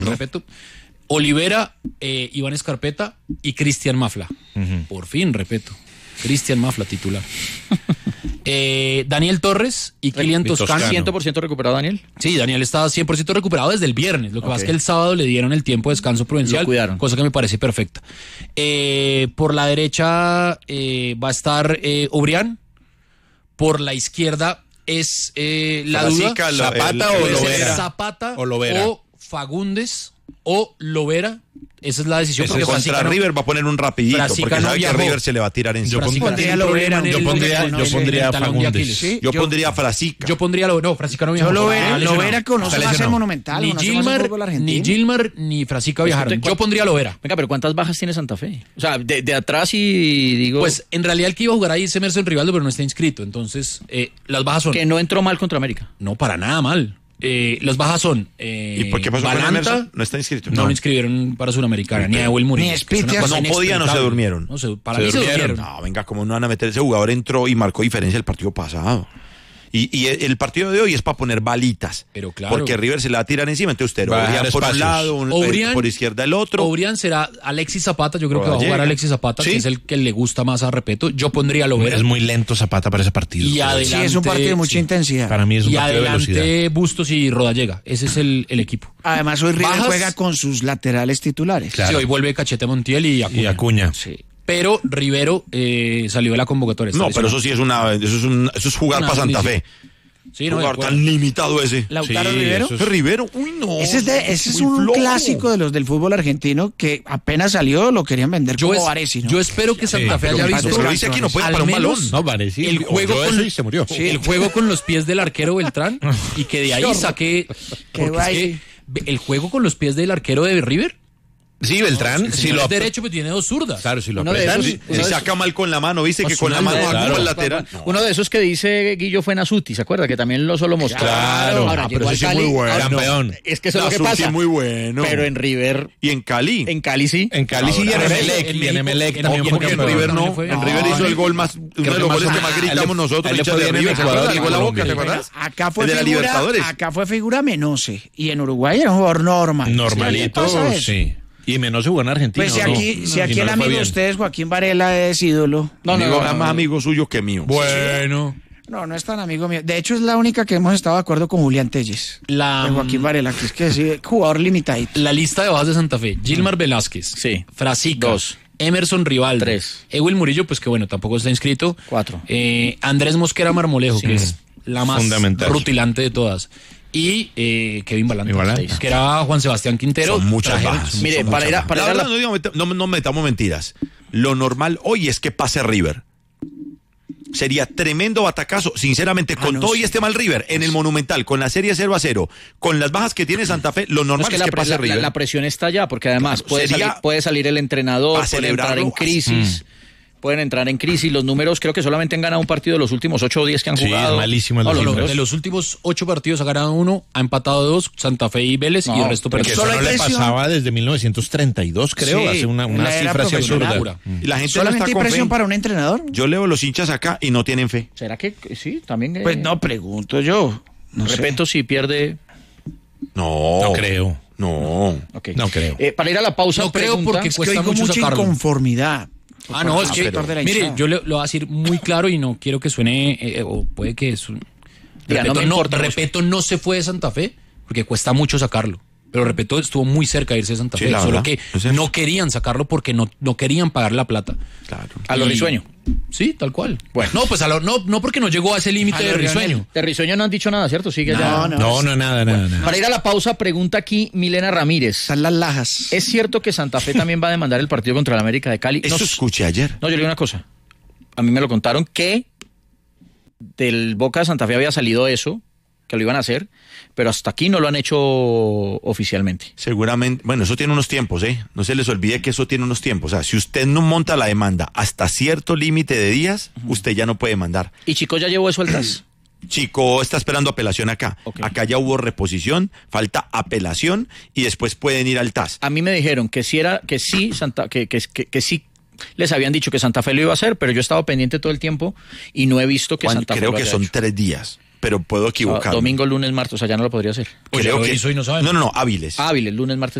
Repeto. Olivera, Iván Escarpeta y Cristian Mafla. Por fin, repeto. Cristian Mafla, titular. Daniel Torres y Kylian Toscano. ¿100% recuperado, Daniel? Sí, Daniel estaba 100% recuperado desde el viernes. Lo que pasa es que el sábado le dieron el tiempo de descanso prudencial, cosa que me parece perfecta. Por la derecha va a estar Obrián. Por la izquierda es la duda. Zapata o Lovera. O Fagundes o Lovera. Esa es la decisión. Porque contra River va a poner un rapidito, porque sabe que River se le va a tirar encima. Yo pondría a Fagundes. ¿Sí? Yo pondría a Frasica. Yo pondría no, Frasica no viajó. Lovera conoce más el Monumental. Ni Gilmar ni Frasica viajaron. Yo pondría a Lovera. Venga, pero ¿cuántas bajas tiene Santa Fe? O sea, de atrás y digo... Pues en realidad el que iba a jugar ahí es Emerson Rivaldo, pero no está inscrito. Entonces, las bajas son... Que no entró mal contra América. No, para nada mal. Las bajas son ¿Y por qué pasó con Emerson? ¿No está inscrito? No lo inscribieron para Sudamericana, ni a Evel Murillo. Ni Espitias. No podían o se durmieron. No, para mí se durmieron. No, venga, ¿cómo no van a meter? Ese jugador entró y marcó diferencia el partido pasado. Y el partido de hoy es para poner balitas. Pero claro. Porque River se le va a tirar encima. Entonces usted Obrián por un lado, por izquierda el otro. Obrián será Alexis Zapata. Yo creo que va a jugar Alexis Zapata, ¿sí? Que es el que le gusta más a Repeto. Yo pondría a Lovera. Es muy lento Zapata para ese partido. Y adelante, sí, es un partido de mucha intensidad. Para mí es un partido de velocidad. Y adelante Bustos y Rodallega. Ese es el equipo. Además hoy River juega con sus laterales titulares. Claro. Sí, hoy vuelve Cachete Montiel y Acuña. Sí. Pero Rivero salió de la convocatoria. No, pero eso sí es eso es jugar para Santa Fe. Sí, no, jugador tan limitado ese. ¿Lautaro Rivero? Rivero, uy, no. Ese es un clásico de los del fútbol argentino que apenas salió, lo querían vender como Varesi, ¿no? Yo espero que Santa Fe haya visto. Pero dice que no puede para un balón. No, Varesi. El juego se murió. Sí, el juego con los pies del arquero Beltrán y que de ahí saque. Porque es que el juego con los pies del arquero de River. Sí, Beltrán, si lo derecho, pero tiene dos zurdas. Claro, si lo apretan. Si saca mal con la mano, viste que con la mano actúa el lateral. Uno de esos que dice Guillo fue Nasuti, ¿se acuerda? Que también lo solo mostró. Claro, pero ese sí es muy bueno. Campeón. Es que eso es lo que pasa. Es muy bueno. Pero en River. Y en Cali. En Cali sí. En Cali sí y en Emelec. Y en Emelec también fue campeón. En River no. En River hizo el gol más, uno de los goles que más gritamos nosotros. Hinchas de River. Llegó la boca, ¿te acuerdas? Acá fue figura Menose. Y en Uruguay era un jugador normal. Normalito, sí. Y menos jugó en Argentina. Pues si aquí el amigo de ustedes, Joaquín Varela, es ídolo. No, más amigo suyo que mío. Bueno. No es tan amigo mío. De hecho, es la única que hemos estado de acuerdo con Julián Telles. De Joaquín Varela, que es jugador limitadito. La lista de bajas de Santa Fe. Gilmar Velázquez. Sí. Frasica. 2. Emerson Rivaldo. 3. Evel Murillo, pues que bueno, tampoco está inscrito. 4. Andrés Mosquera Marmolejo, que es la más rutilante de todas. Y Kevin Balanta, que era Juan Sebastián Quintero. Son muchas bajas. Mire, no metamos mentiras. Lo normal hoy es que pase River. Sería tremendo batacazo, sinceramente, con todo y este mal River en el Monumental, con la serie 0-0, con las bajas que tiene Santa Fe, lo normal es que pase River. La presión está allá, porque además puede salir el entrenador, puede entrar en crisis. Pueden entrar en crisis. Los números, creo que solamente han ganado un partido de los últimos 8 o 10 que han jugado. Sí, malísimo. De los últimos 8 partidos ha ganado 1, ha empatado 2, Santa Fe y Vélez, y el resto perdió. Eso no le pasaba desde 1932, creo, sí, hace una cifra así absurda. Y la gente ¿solamente hay presión para un entrenador? Yo leo los hinchas acá y no tienen fe. ¿Será que sí? También. Pues no, pregunto yo. Repeto, si pierde... No creo. No. Okay. No creo. Para ir a la pausa, no creo porque cuesta mucho mucha sacarlo. Inconformidad. No, es que, mire, yo le voy a decir muy claro y no quiero que suene, o puede que es un... Repeto, no se fue de Santa Fe porque cuesta mucho sacarlo. Pero Repeto estuvo muy cerca de irse de Santa Fe, solo que no querían sacarlo porque no querían pagar la plata. Claro. A lo Risueño. Sí, tal cual. Bueno. No, pues no porque no llegó a ese límite de Risueño. De Risueño no han dicho nada, ¿cierto? Sigue nada. Para ir a la pausa, pregunta aquí Milena Ramírez. Están las lajas. ¿Es cierto que Santa Fe también va a demandar el partido contra el América de Cali? Eso escuché ayer. No, yo le digo una cosa. A mí me lo contaron que del Boca de Santa Fe había salido eso, que lo iban a hacer, pero hasta aquí no lo han hecho oficialmente. Seguramente, bueno, eso tiene unos tiempos, no se les olvide que eso tiene unos tiempos. O sea, si usted no monta la demanda hasta cierto límite de días, usted ya no puede mandar. ¿Y Chico ya llevó eso al TAS? Chico está esperando apelación acá. Okay. Acá ya hubo reposición, falta apelación y después pueden ir al TAS. A mí me dijeron que sí les habían dicho que Santa Fe lo iba a hacer, pero yo he estado pendiente todo el tiempo y no he visto que Santa Fe creo lo que haya son hecho. 3 días. pero puedo equivocar. Domingo, lunes, martes, o sea, ya no lo podría hacer. Creo que hizo y no sabe. No, hábiles. Hábiles, lunes, martes.